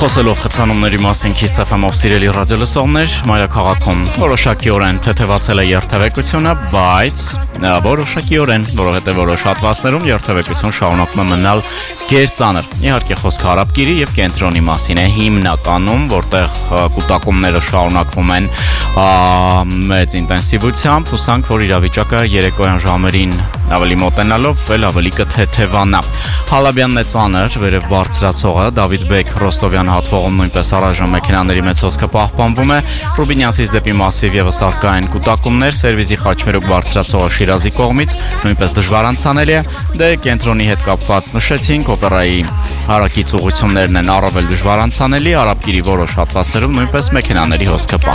Խոսելով խցանումների մասին Kiss FM-ով սիրելի ռադիոլսողներ, մայրաքաղաքում որոշակիորեն թեթևացել է երթևեկությունը, բայց որոշակիորեն, որովհետև որոշ հատվածներում երթևեկություն շարունակում է մնալ գերծանր։ Իհարկե խոսքը արաբկիրի եւ կենտրոնի մասին է հիմնականում, որտեղ կուտակումները շարունակվում են մեծ ինտենսիվությամբ, հուսանք, որ իրավիճակը երեկոյան ժամերին ավելի մոտենալով ավելի կթեթևանա։ Հալաբյանն է ծանր, վերև բարձրացողը Դավիթ Բեկ Ռոստովյան հատվողում նույնպես առայժմ մեքենաների մեծ հոսքը պահպանվում է։ Ռուբինյանցից դեպի Մասիվ եւս արկա են կուտակումներ, Սերվիզի Խաչմերուկ բարձրացողը Շիրազի կողմից նույնպես դժվար անցանելի է։ Դե կենտրոնի հետ կապված նշեցինք, օպերայի հարակից ուղղություններն են առավել դժվար անցանելի, արաբկիրի որոշ հատվածներում նույնպես մեքենաների հոսքը